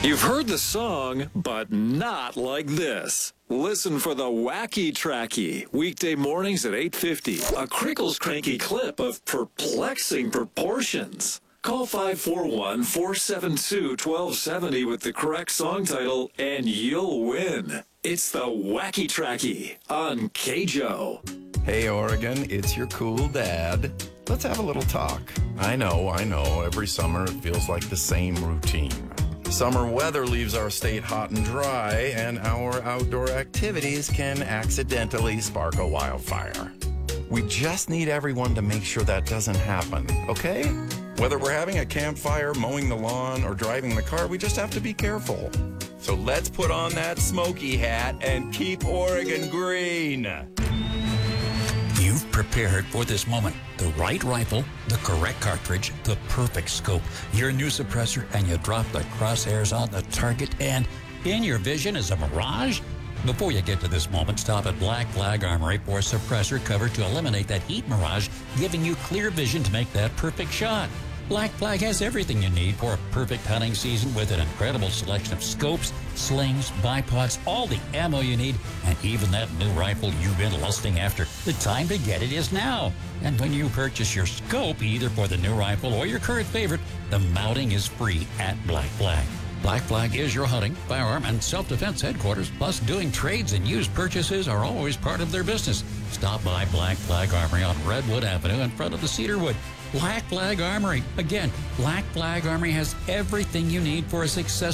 You've heard the song, but not like this. Listen for the Wacky Tracky, weekday mornings at 8:50. A Crickles Cranky clip of perplexing proportions. Call 541-472-1270 with the correct song title, and you'll win. It's the Wacky Tracky on KJO. Hey, Oregon, it's your cool dad. Let's have a little talk. I know, every summer it feels like the same routine. Summer weather leaves our state hot and dry, and our outdoor activities can accidentally spark a wildfire. We just need everyone to make sure that doesn't happen, okay? Whether we're having a campfire, mowing the lawn, or driving the car, we just have to be careful. So let's put on that smoky hat and keep Oregon green. You've prepared for this moment. The right rifle, the correct cartridge, the perfect scope, your new suppressor, and you drop the crosshairs on the target, and in your vision is a mirage? Before you get to this moment, stop at Black Flag Armory for a suppressor cover to eliminate that heat mirage, giving you clear vision to make that perfect shot. Black Flag has everything you need for a perfect hunting season with an incredible selection of scopes, slings, bipods, all the ammo you need, and even that new rifle you've been lusting after. The time to get it is now. And when you purchase your scope, either for the new rifle or your current favorite, the mounting is free at Black Flag. Black Flag is your hunting, firearm, and self-defense headquarters, plus doing trades and used purchases are always part of their business. Stop by Black Flag Armory on Redwood Avenue in front of the Cedarwood. Black Flag Armory. Again, Black Flag Armory has everything you need for a successful